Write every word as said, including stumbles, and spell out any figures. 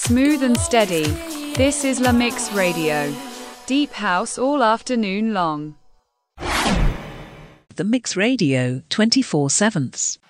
Smooth and steady. This is La Mix Radio. Deep house all afternoon long. The Mix Radio, twenty-four sevenths.